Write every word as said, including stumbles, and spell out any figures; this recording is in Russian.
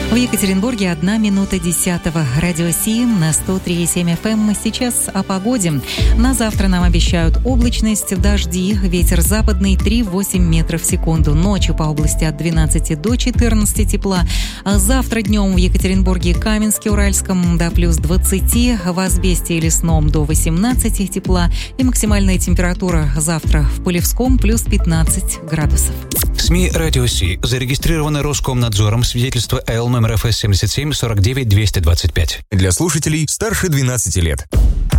В Екатеринбурге одна минута десятого. Радио Сим на сто три и семь эф эм. Сейчас о погоде. На завтра нам обещают облачность, дожди, ветер западный три-восемь метров в секунду. Ночью по области от двенадцати до четырнадцати тепла. А завтра днем в Екатеринбурге, Каменске, Уральском до плюс двадцати, в Азбесте и Лесном до восемнадцати тепла. И максимальная температура завтра в Полевском плюс пятнадцать градусов. СМИ «Радио Си» зарегистрированы Роскомнадзором, свидетельство эл номер эф эс семьдесят семь сорок девять двести двадцать пять. Для слушателей старше двенадцати лет.